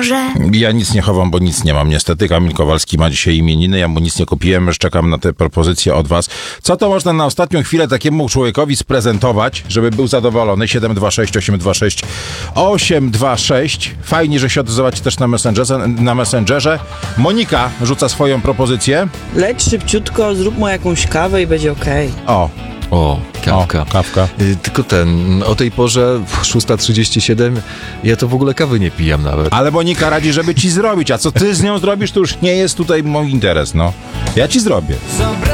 może? Ja nic nie chowam, bo nic nie mam niestety. Kamil Kowalski ma dzisiaj imieniny, ja mu nic nie kupiłem, już czekam na te propozycje od was. Co to można na ostatnią chwilę takiemu człowiekowi sprezentować, żeby był zadowolony? 726 826 826. Fajnie, że się odzywacie też na Messengerze. Monika rzuca swoją propozycję. Leć szybciutko, zrób mu jakąś kawę i będzie okej. O, kawka. Kawka. Tylko o tej porze, 6:37, ja to w ogóle kawy nie pijam nawet. Ale Monika radzi, żeby ci zrobić, a co ty z nią zrobisz, to już nie jest tutaj mój interes, no. Ja ci zrobię.